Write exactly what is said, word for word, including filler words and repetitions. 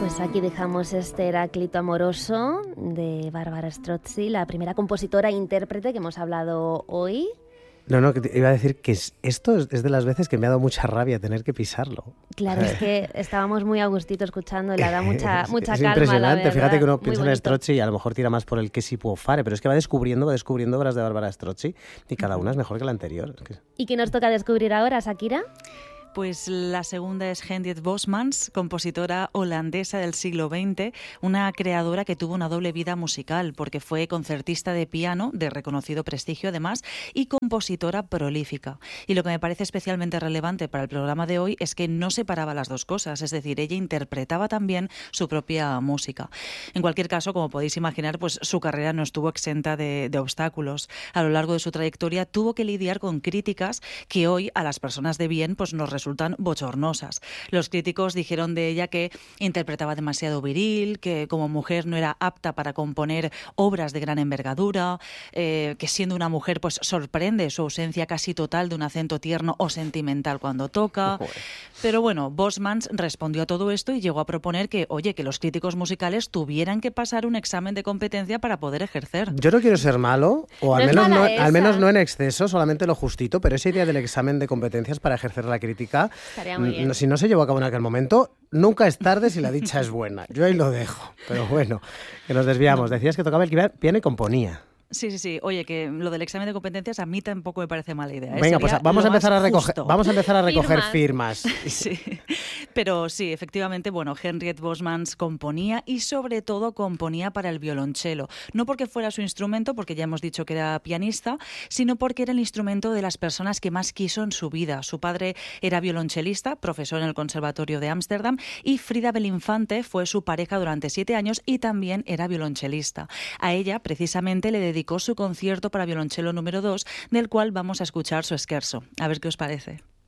Pues aquí dejamos este Heráclito amoroso de Bárbara Strozzi, la primera compositora e intérprete que hemos hablado hoy. No, no, que te iba a decir que es, esto es, es de las veces que me ha dado mucha rabia tener que pisarlo. Claro, es que estábamos muy a gustito escuchando, le da mucha, mucha es calma. Es impresionante, fíjate que uno muy piensa bonito. en Strozzi y a lo mejor tira más por el que si può fare, pero es que va descubriendo, va descubriendo obras de Bárbara Strozzi y cada una es mejor que la anterior. Es que... ¿Y qué nos toca descubrir ahora, Shakira? Pues la segunda es Henriette Bosmans, compositora holandesa del siglo veinte, una creadora que tuvo una doble vida musical, porque fue concertista de piano, de reconocido prestigio además, y compositora prolífica. Y lo que me parece especialmente relevante para el programa de hoy es que no separaba las dos cosas, es decir, ella interpretaba también su propia música. En cualquier caso, como podéis imaginar, pues su carrera no estuvo exenta de, de obstáculos. A lo largo de su trayectoria tuvo que lidiar con críticas que hoy a las personas de bien pues nos resultan bochornosas. Los críticos dijeron de ella que interpretaba demasiado viril, que como mujer no era apta para componer obras de gran envergadura, eh, que siendo una mujer pues sorprende su ausencia casi total de un acento tierno o sentimental cuando toca. Pero bueno, Bosmans respondió a todo esto y llegó a proponer que, oye, que los críticos musicales tuvieran que pasar un examen de competencia para poder ejercer. Yo no quiero ser malo, o al, No es menos, mala no, esa. al menos no en exceso, solamente lo justito, pero esa idea del examen de competencias para ejercer la crítica, Estaría muy bien. n- si no se llevó a cabo en aquel momento, nunca es tarde si la dicha es buena. Yo ahí lo dejo, pero bueno, que nos desviamos. Decías que tocaba el piano y componía. Sí, sí, sí. Oye, que lo del examen de competencias a mí tampoco me parece mala idea. ¿eh? Venga, pues Sería vamos a lo más empezar a recoger, justo. vamos a empezar a recoger Firmas. firmas. Sí, pero sí, efectivamente, bueno, Henriette Bosmans componía y sobre todo componía para el violonchelo. No porque fuera su instrumento, porque ya hemos dicho que era pianista, sino porque era el instrumento de las personas que más quiso en su vida. Su padre era violonchelista, profesor en el Conservatorio de Ámsterdam, y Frida Belinfante fue su pareja durante siete años y también era violonchelista. A ella, precisamente, le dedicó su concierto para violonchelo número dos, del cual vamos a escuchar su scherzo. A ver qué os parece.